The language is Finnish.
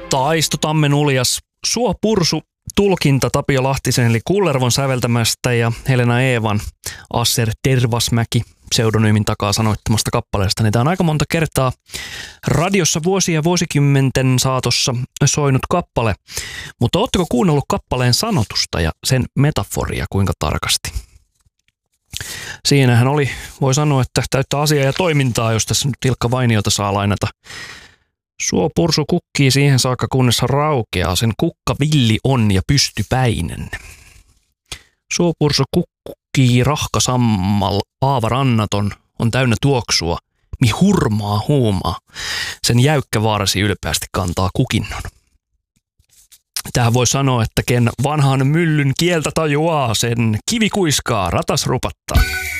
Taisto Tammen uljas Suo Pursu tulkinta Tapio Lahtisen eli Kullervon säveltämästä ja Helena Eevan Asser Tervasmäki pseudonyymin takaa sanoittamasta kappaleesta. Niin tämä on aika monta kertaa radiossa vuosia ja vuosikymmenten saatossa soinut kappale. Mutta ootteko kuunnellut kappaleen sanotusta ja sen metaforia kuinka tarkasti? Siinähän oli, voi sanoa, että täyttä asiaa ja toimintaa, jos tässä nyt Ilkka Vainiota saa lainata. Suo Pursu kukkii siihen saakka, kunnes raukeaa. Sen kukka villi on ja pystypäinen. Suo Pursu kukkii rahkasammal, aava rannaton, on täynnä tuoksua, mi hurmaa huumaa. Sen jäykkä varsi ylpeästi kantaa kukinnon. Tähän voi sanoa, että ken vanhan myllyn kieltä tajuaa, sen kivi kuiskaa, ratas rupattaa.